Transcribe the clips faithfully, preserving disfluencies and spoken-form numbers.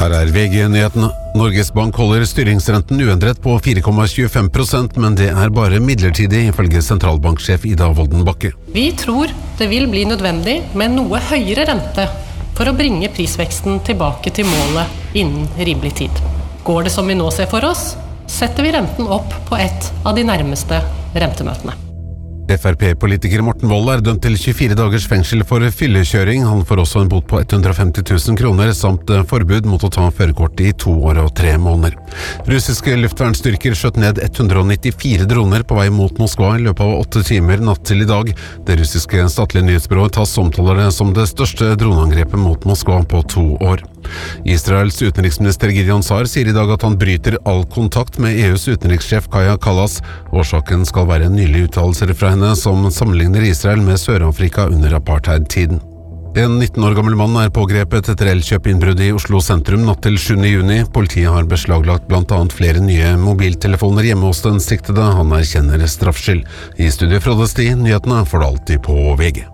Her er V G-nyhetene. Norges Bank holder styringsrenten uendret på fire komma tjuefem prosent, men det er bare midlertidig, ifølge sentralbanksjef Ida Wolden Bakke. Vi tror det vil bli nødvendig med noe høyere rente for å bringe prisveksten tilbake til målet innen rimelig tid. Går det som vi nå ser for oss, setter vi renten opp på et av de nærmeste rentemøtene. F R P-politiker Morten Wold er dømt til tjuefire dagers fengsel for fyllekjøring. Han får også en bot på hundre og femti tusen kroner, samt forbud mot å ta førerkort i to år og tre måneder. Russiske luftvernstyrker skjøt ned hundre og nittifire droner på vei mot Moskva i løpet av åtte timer natt til i dag. Det russiske statlige nyhetsbyrået TASS omtaler det som det største droneangrepet mot Moskva på to år. Israels utenriksminister Gideon Sa'ar sier i dag at han bryter all kontakt med E U's utenrikssjef Kaja Kallas. Årsaken skal være nylige uttalelser fra henne som sammenligner Israel med Sør-Afrika under apartheid-tiden. En nitten år gammel mann er pågrepet etter elkjøpinnbrudd i Oslo sentrum natt til sjuende juni. Politiet har beslaglagt blant annet flere nye mobiltelefoner hjemme hos den siktede. Han erkjenner straffskyld. I studio Frode Sti, nyhetene får det alltid på V G.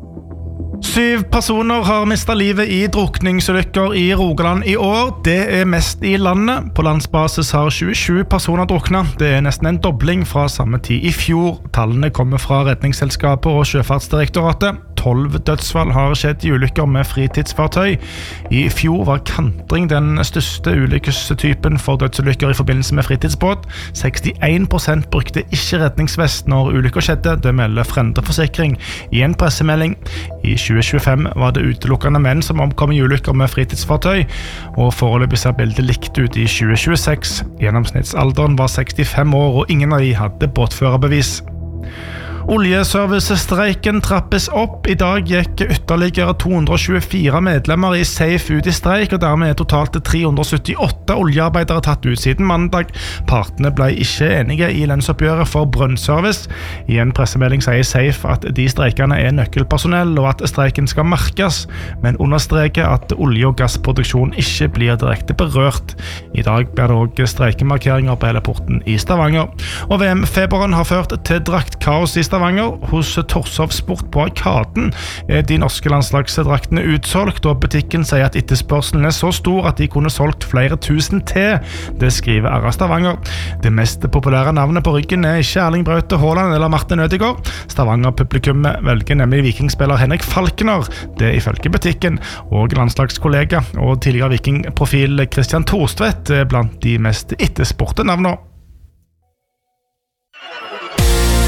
Syv personer har mistet livet i drukningsulykker i Rogaland i år. Det er mest i landet. På landsbasis har tjuesju personer druknet. Det er nesten en dobling fra samme tid i fjor. Tallene kommer fra Redningsselskapet og Sjøfartsdirektoratet. Tolv dødsfall har skjedd i ulykker med fritidsfartøy. I fjor var kantring den største ulykkestypen for dødsulykker i forbindelse med fritidsbåt. sekstién prosent brukte ikke redningsvest når ulykker skjedde. Det melder Frende-forsikring i en pressemelding. I tjue tjuefem var det utelukkende menn som omkom i ulykker med fritidsfartøy, og foreløpig ser bildet likt ut i tjue tjueseks. Gjennomsnittsalderen var sekstifem år, og ingen av de hadde båtførerbevis. Oljeservicestreiken trappes opp. I dag gikk ytterligere to hundre og tjuefire medlemmer i SAFE ut i streik, og dermed er totalt tre hundre og syttiåtte oljearbeidere tatt ut siden mandag. Partene ble ikke enige i lønnsoppgjøret for brønnservice. I en pressemelding sier SAFE at de streikene er nøkkelpersonell, og at streiken skal merkes, men understreker at olje- og gassproduksjon ikke blir direkte berørt. I dag blir det også streikemarkeringer på hele porten i Stavanger. Og V M-feberen har ført til draktkaos i Stavanger. Hos Torshov Sport på Arkaden er de norske landslagsdraktene utsolgt, og butikken sier at etterspørselen er så stor at de kunne solgt flere tusen til. Det skriver R A Stavanger. Det mest populære navnet på ryggen er ikke Erling Braute Haaland eller Martin Ødegaard. Stavanger-publikummet velger nemlig vikingspiller Henrik Falkner, det ifølge butikken, og landslagskollega og tidligere vikingprofil Christian Thorstvedt er blant de mest etterspurte navnene.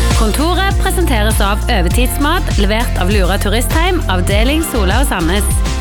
Kontoret presenteres av Overtidsmat, levert av Lura Turistheim, avdeling Sola og Sandnes.